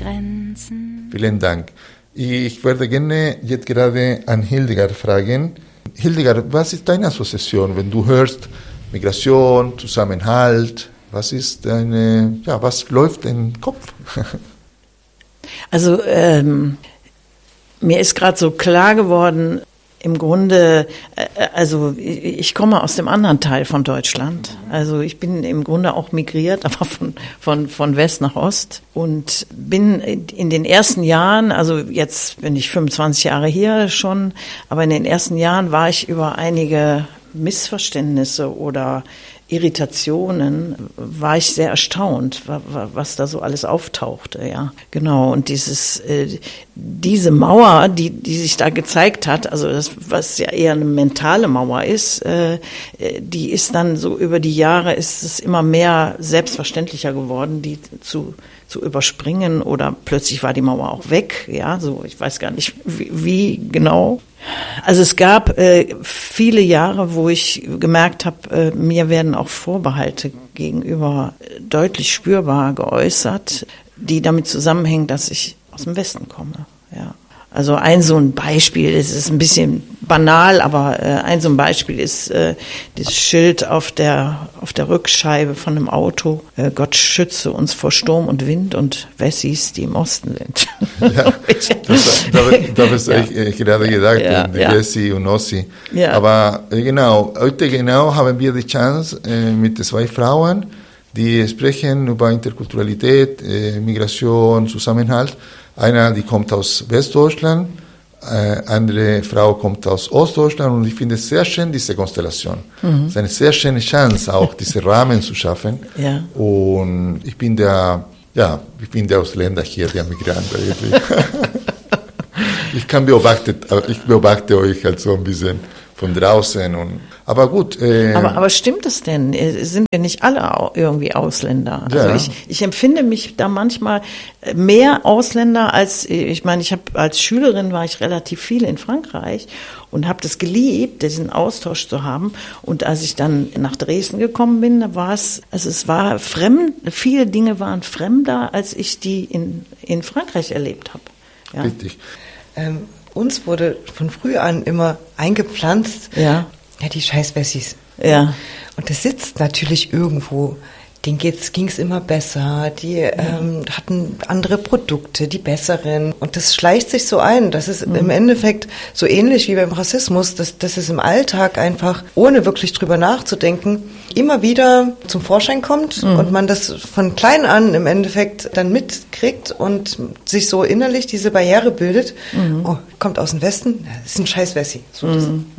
Grenzen. Vielen Dank. Ich werde gerne jetzt gerade an Hildegard fragen. Hildegard, was ist deine Assoziation, wenn du hörst Migration, Zusammenhalt? Was ist was läuft in den Kopf? Also mir ist gerade so klar geworden, im Grunde, also ich komme aus dem anderen Teil von Deutschland. Also ich bin im Grunde auch migriert, aber von West nach Ost und bin in den ersten Jahren, also jetzt bin ich 25 Jahre hier schon, aber in den ersten Jahren war ich über einige Missverständnisse oder Irritationen, war ich sehr erstaunt, was da so alles auftauchte, ja. Genau, und diese Mauer, die sich da gezeigt hat, also das, was ja eher eine mentale Mauer ist, die ist dann so über die Jahre, ist es immer mehr selbstverständlicher geworden, die zu überspringen, oder plötzlich war die Mauer auch weg, ja, so, ich weiß gar nicht, wie genau. Also es gab viele Jahre, wo ich gemerkt habe, mir werden auch Vorbehalte gegenüber deutlich spürbar geäußert, die damit zusammenhängen, dass ich aus dem Westen komme. Ja. Also so ein Beispiel, es ist ein bisschen banal, aber so ein Beispiel ist das Schild auf der Rückscheibe von einem Auto: Gott schütze uns vor Sturm und Wind und Wessis, die im Osten sind. Ja, das habe ich gerade gedacht, Wessi und Ossi. Ja. Aber heute haben wir die Chance mit 2 Frauen, die sprechen über Interkulturalität, Migration, Zusammenhalt. Eine, die kommt aus Westdeutschland, andere Frau kommt aus Ostdeutschland, und ich finde es sehr schön, diese Konstellation. Es ist eine sehr schöne Chance, auch diese Rahmen zu schaffen. Ja. Und ich bin der Ausländer hier, der Migrant. Ich beobachte euch halt so ein bisschen von draußen. Aber gut. Aber stimmt es denn? Sind wir nicht alle irgendwie Ausländer? Ja. Also ich empfinde mich da manchmal mehr Ausländer als, ich meine, als Schülerin war ich relativ viel in Frankreich und habe das geliebt, diesen Austausch zu haben. Und als ich dann nach Dresden gekommen bin, da war es war fremd, viele Dinge waren fremder, als ich die in Frankreich erlebt habe. Ja. Richtig. Uns wurde von früh an immer eingepflanzt, die scheiß Wessis. Ja. Und das sitzt natürlich irgendwo. Denen ging's immer besser, die hatten andere Produkte, die besseren. Und das schleicht sich so ein. Das ist im Endeffekt so ähnlich wie beim Rassismus, dass es im Alltag einfach, ohne wirklich drüber nachzudenken, immer wieder zum Vorschein kommt und man das von klein an im Endeffekt dann mitkriegt und sich so innerlich diese Barriere bildet. Oh, kommt aus dem Westen, das ist ein scheiß Wessi. So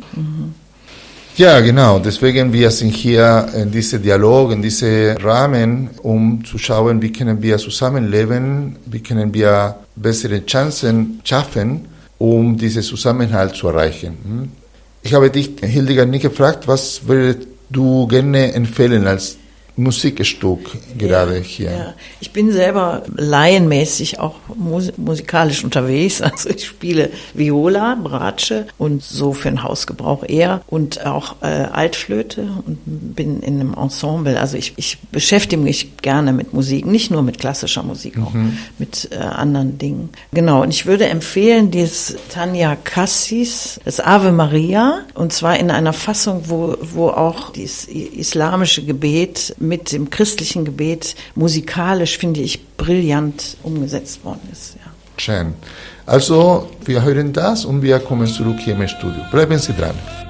Ja, genau. Deswegen wir sind hier in diesem Dialog, in diesem Rahmen, um zu schauen, wie können wir zusammenleben, wie können wir bessere Chancen schaffen, um diesen Zusammenhalt zu erreichen. Ich habe dich, Hildegard, nicht gefragt, was würdest du gerne empfehlen als Musikstück gerade hier? Ja. Ich bin selber laienmäßig auch musikalisch unterwegs. Also ich spiele Viola, Bratsche und so für den Hausgebrauch eher und auch Altflöte und bin in einem Ensemble. Also ich beschäftige mich gerne mit Musik, nicht nur mit klassischer Musik, auch mit anderen Dingen. Genau, und ich würde empfehlen das Tanja Kassis, das Ave Maria, und zwar in einer Fassung, wo auch das islamische Gebet mit dem christlichen Gebet musikalisch, finde ich, brillant umgesetzt worden ist. Ja. Schön. Also, wir hören das und wir kommen zurück hier im Studio. Bleiben Sie dran.